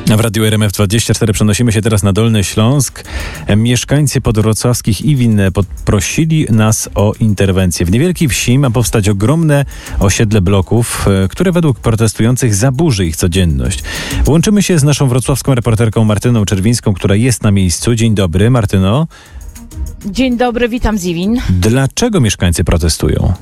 W Radiu RMF24 przenosimy się teraz na Dolny Śląsk. Mieszkańcy podwrocławskich Iwin poprosili nas o interwencję. W niewielkiej wsi ma powstać ogromne osiedle bloków, które według protestujących zaburzy ich codzienność. Łączymy się z naszą wrocławską reporterką Martyną Czerwińską, która jest na miejscu. Dzień dobry, Martyno. Dzień dobry, witam z Iwin. Dlaczego mieszkańcy protestują?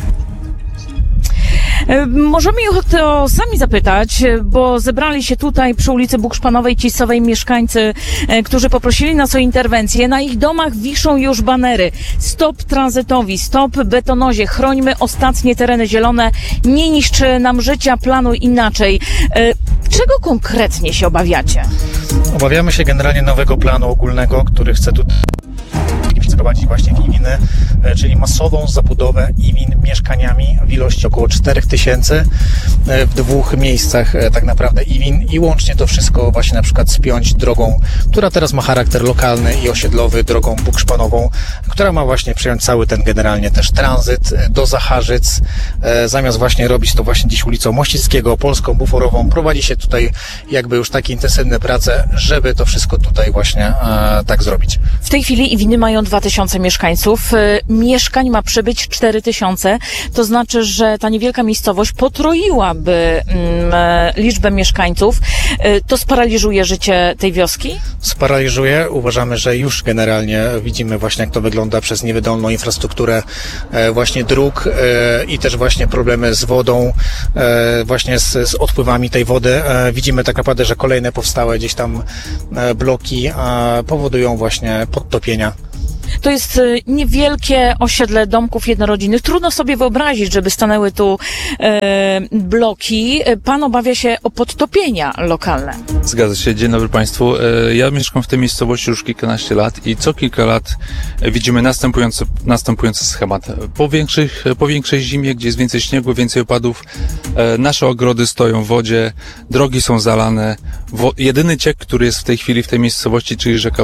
Możemy ich o to sami zapytać, bo zebrali się tutaj przy ulicy Bukszpanowej, Cisowej mieszkańcy, którzy poprosili nas o interwencję. Na ich domach wiszą już banery. Stop tranzytowi, stop betonozie, chrońmy ostatnie tereny zielone, nie niszcz nam życia, planuj inaczej. Czego konkretnie się obawiacie? Obawiamy się generalnie nowego planu ogólnego, który chce tutaj prowadzić właśnie w Iwiny, czyli masową zabudowę Iwin mieszkaniami w ilości około 4000 w 2 miejscach tak naprawdę Iwin i łącznie to wszystko właśnie na przykład spiąć drogą, która teraz ma charakter lokalny i osiedlowy, drogą bukszpanową, która ma właśnie przejąć cały ten generalnie też tranzyt do Zacharzyc. Zamiast właśnie robić to właśnie dziś ulicą Mościckiego, Polską, Buforową, prowadzi się tutaj jakby już takie intensywne prace, żeby to wszystko tutaj właśnie tak zrobić. W tej chwili Iwiny mają 2000 mieszkańców, mieszkań ma przybyć 4000, to znaczy, że ta niewielka miejscowość potroiłaby liczbę mieszkańców. To sparaliżuje życie tej wioski? Sparaliżuje. Uważamy, że już generalnie widzimy właśnie, jak to wygląda przez niewydolną infrastrukturę właśnie dróg i też właśnie problemy z wodą, właśnie z odpływami tej wody. Widzimy tak naprawdę, że kolejne powstałe gdzieś tam bloki powodują właśnie podtopienia. To jest niewielkie osiedle domków jednorodzinnych. Trudno sobie wyobrazić, żeby stanęły tu bloki. Pan obawia się o podtopienia lokalne. Zgadza się. Dzień dobry Państwu. Ja mieszkam w tej miejscowości już kilkanaście lat i co kilka lat widzimy następujący schemat. Po większej zimie, gdzie jest więcej śniegu, więcej opadów, nasze ogrody stoją w wodzie, drogi są zalane. Jedyny ciek, który jest w tej chwili w tej miejscowości, czyli rzeka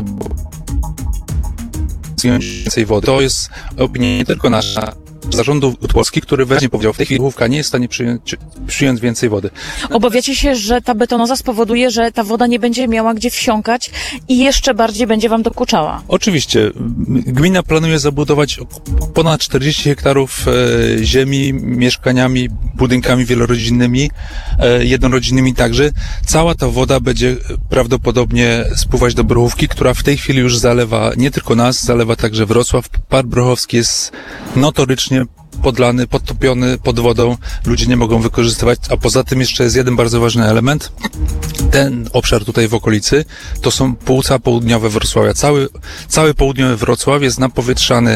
więcej wody. To jest opinia nie tylko nasza, zarządu Polski, który wyraźnie powiedział, w tej chwili Główka nie jest w stanie przyjąć więcej wody. Obawiacie się, że ta betonoza spowoduje, że ta woda nie będzie miała gdzie wsiąkać i jeszcze bardziej będzie wam dokuczała? Oczywiście. Gmina planuje zabudować ponad 40 hektarów ziemi mieszkaniami, budynkami wielorodzinnymi, jednorodzinnymi także. Cała ta woda będzie prawdopodobnie spływać do Brochówki, która w tej chwili już zalewa nie tylko nas, zalewa także Wrocław. Park Brochowski jest notorycznie podlany, podtopiony pod wodą, ludzie nie mogą wykorzystywać, a poza tym jeszcze jest jeden bardzo ważny element. Ten obszar tutaj w okolicy to są płuca południowe Wrocławia. Cały południowy Wrocław jest napowietrzany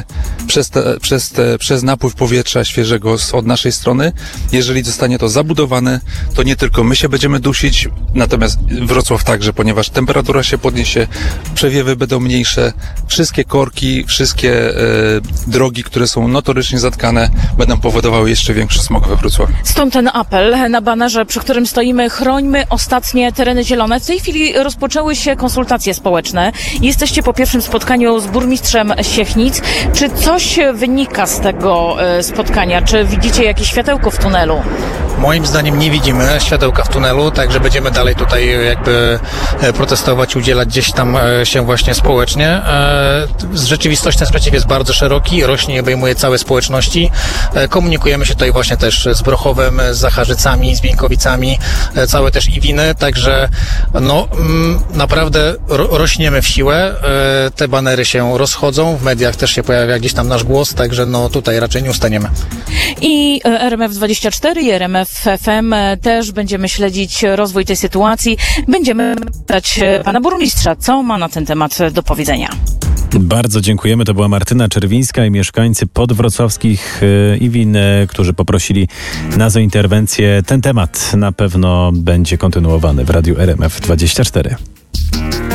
przez napływ powietrza świeżego od naszej strony. Jeżeli zostanie to zabudowane, to nie tylko my się będziemy dusić, natomiast Wrocław także, ponieważ temperatura się podniesie, przewiewy będą mniejsze, wszystkie korki, wszystkie drogi, które są notorycznie zatkane, będą powodowały jeszcze większy smog we Wrocławiu. Stąd ten apel na banerze, przy którym stoimy: chrońmy ostatnie tereny zielone. W tej chwili rozpoczęły się konsultacje społeczne. Jesteście po pierwszym spotkaniu z burmistrzem Siechnic. Czy coś wynika z tego spotkania? Czy widzicie jakieś światełko w tunelu? Moim zdaniem nie widzimy światełka w tunelu, także będziemy dalej tutaj jakby protestować, udzielać gdzieś tam się właśnie społecznie. Rzeczywistość ten sprzeciw jest bardzo szeroki, rośnie i obejmuje całe społeczności. Komunikujemy się tutaj właśnie też z Brochowem, z Zacharzycami, z Wieńkowicami, całe też Iwiny, także no naprawdę rośniemy w siłę. Te banery się rozchodzą, w mediach też się pojawia gdzieś tam nasz głos, także no tutaj raczej nie ustaniemy. I RMF24 i RMF FM też będziemy śledzić rozwój tej sytuacji. Będziemy pytać pana burmistrza, co ma na ten temat do powiedzenia. Bardzo dziękujemy. To była Martyna Czerwińska i mieszkańcy podwrocławskich Iwin, którzy poprosili nas o interwencję. Ten temat na pewno będzie kontynuowany w Radiu RMF24.